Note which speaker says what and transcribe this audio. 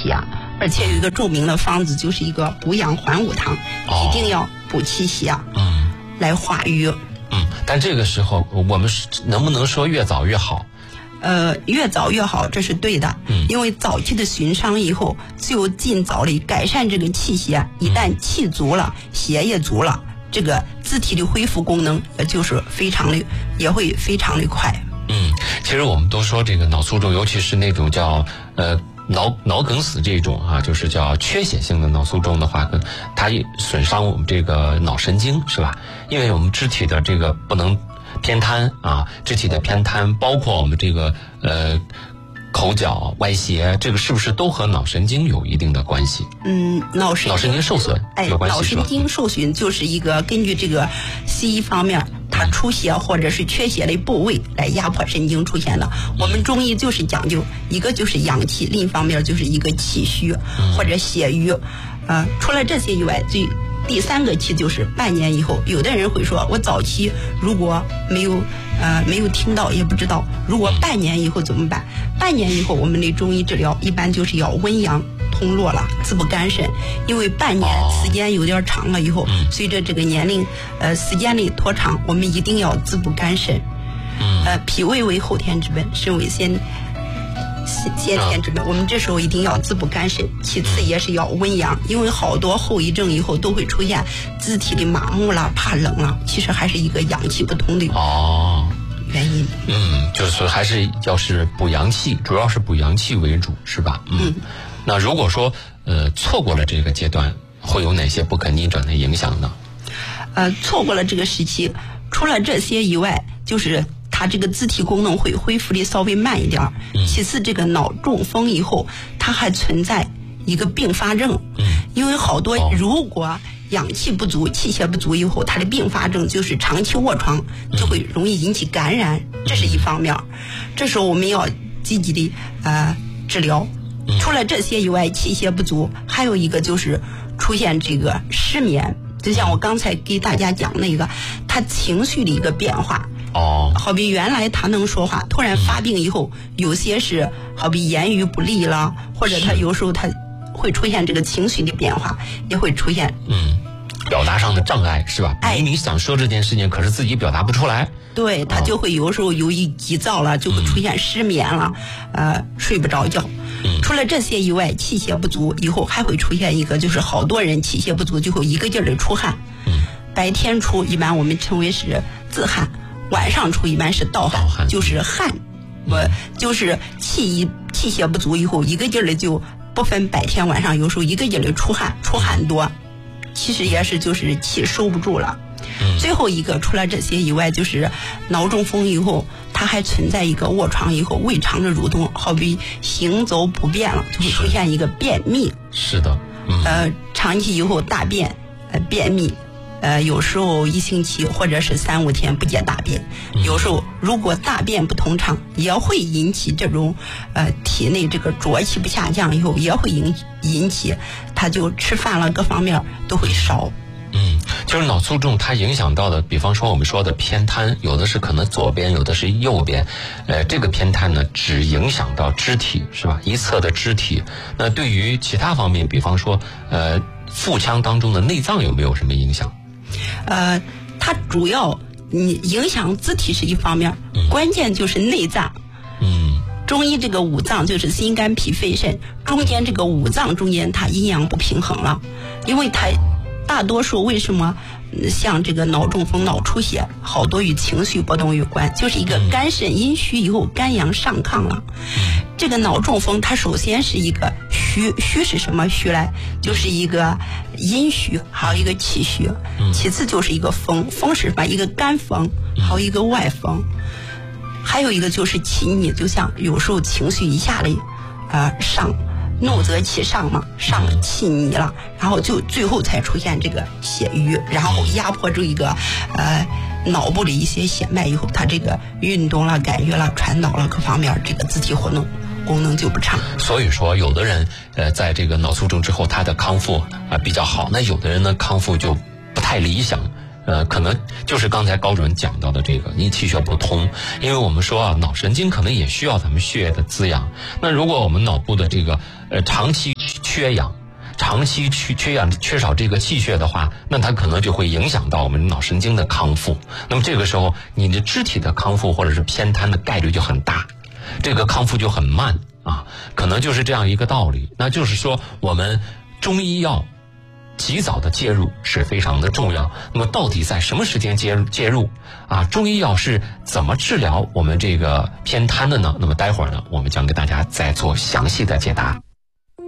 Speaker 1: 血，而且有一个著名的方子，就是一个补阳还五汤，一定要补气血，来化瘀。
Speaker 2: 但这个时候我们能不能说越早越好？
Speaker 1: 越早越好，这是对的。因为早期的损伤以后，就尽早的改善这个气血，一旦气足了，血也足了，这个肢体的恢复功能就是也会非常的快。
Speaker 2: 其实我们都说这个脑卒中，尤其是那种叫脑梗死这种就是叫缺血性的脑卒中的话，它损伤我们这个脑神经，是吧？因为我们肢体的这个不能偏瘫肢体的偏瘫，包括我们这个口角歪斜，这个是不是都和脑神经有一定的关系？
Speaker 1: 脑神经
Speaker 2: 受损有关系，
Speaker 1: 脑神经受损就是一个根据这个西医方面它出血或者是缺血的部位来压迫神经出现的。我们中医就是讲究一个就是阳气，另一方面就是一个气虚或者血瘀。除了这些以外，第三个期就是半年以后。有的人会说，我早期如果没有听到也不知道，如果半年以后怎么办？半年以后我们的中医治疗一般就是要温阳通络了，滋补肝肾。因为半年时间有点长了以后，随着这个年龄时间的拖长，我们一定要滋补肝肾。脾胃为后天之本，肾为先天之本，我们这时候一定要滋补肝肾，其次也是要温阳。因为好多后遗症以后都会出现肢体的麻木了、怕冷了，其实还是一个阳气不通的原因。
Speaker 2: 就是说还是要是补阳气，主要是补阳气为主，是吧？那如果说错过了这个阶段，会有哪些不可逆转的影响呢？
Speaker 1: 错过了这个时期，除了这些以外，就是它这个肢体功能会恢复的稍微慢一点。其次，这个脑中风以后，它还存在一个并发症。因为好多如果阳气不足、气血不足以后，它的并发症就是长期卧床，就会容易引起感染，这是一方面。这时候我们要积极的治疗。除了这些以外，气血不足还有一个就是出现这个失眠，就像我刚才给大家讲那个，他情绪的一个变化。好比原来他能说话，突然发病以后，有些是好比言语不利了，或者他有时候他会出现这个情绪的变化，也会出现
Speaker 2: 表达上的障碍，是吧？你想说这件事情，可是自己表达不出来。
Speaker 1: 对，他就会有时候由于急躁了，就会出现失眠了，睡不着觉。除了这些以外，气血不足以后还会出现一个，就是好多人气血不足就会一个劲儿的出汗。白天出一般我们称为是自汗，晚上出一般是盗汗，就是汗。就是气血不足以后一个劲儿的就不分白天晚上，有时候一个劲儿的出汗多，其实也是就是气收不住了。最后一个除了这些以外，就是脑中风以后，它还存在一个卧床以后胃肠的蠕动，好比行走不便了，就会出现一个便秘。
Speaker 2: 是的。
Speaker 1: 长期以后大便便秘，有时候1星期或者是3-5天不解大便，有时候如果大便不通畅，也会引起这种体内这个浊气不下降以后，也会引起他就吃饭了各方面都会少。
Speaker 2: 就是脑卒中它影响到的，比方说我们说的偏瘫，有的是可能左边，有的是右边。这个偏瘫呢，只影响到肢体，是吧？一侧的肢体。那对于其他方面，比方说腹腔当中的内脏有没有什么影响？
Speaker 1: 它主要影响肢体是一方面，关键就是内脏。中医这个五脏就是心肝脾肺肾，中间这个五脏中间它阴阳不平衡了，因为它大多数为什么像这个脑中风、脑出血，好多与情绪波动有关，就是一个肝肾阴虚以后肝阳上亢了。这个脑中风它首先是一个虚是什么虚来？就是一个阴虚，还有一个气虚。其次就是一个风是什么？一个肝风，还有一个外风。还有一个就是气逆，就像有时候情绪一下子上，怒则气上嘛，上了气逆了，然后就最后才出现这个血瘀，然后压迫住一个脑部的一些血脉以后，它这个运动了、感觉了、传导了各方面，这个肢体活动功能就不畅。所
Speaker 2: 以说有的人在这个脑卒中之后他的康复比较好，那有的人呢康复就不太理想。可能就是刚才高主任讲到的这个，你气血不通，因为我们说脑神经可能也需要咱们血液的滋养。那如果我们脑部的这个长期缺氧。长期缺氧缺少这个气血的话，那它可能就会影响到我们脑神经的康复。那么这个时候，你的肢体的康复或者是偏瘫的概率就很大，这个康复就很慢啊，可能就是这样一个道理。那就是说，我们中医药及早的介入是非常的重要。那么到底在什么时间介入啊？中医药是怎么治疗我们这个偏瘫的呢？那么待会儿呢，我们将给大家再做详细的解答。